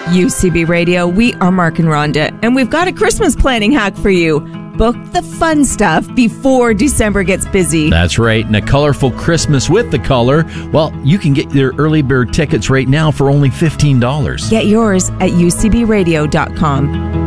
UCB Radio, we are Mark and Rhonda, and we've got a Christmas planning hack for you. Book the fun stuff before December gets busy. That's right. And a colorful Christmas with the color. Well, you can get your early bird tickets right now for only $15. Get yours at ucbradio.com.